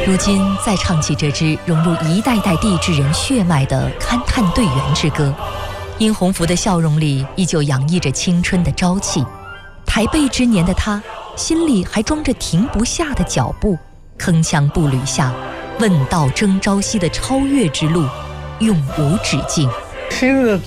如今再唱起这支融入一代代地质人血脉的勘探队员之歌，殷洪福的笑容里依旧洋溢着青春的朝气。台背之年的他，心里还装着停不下的脚步，铿锵步履下，问道征朝夕的超越之路永无止境。 昔日的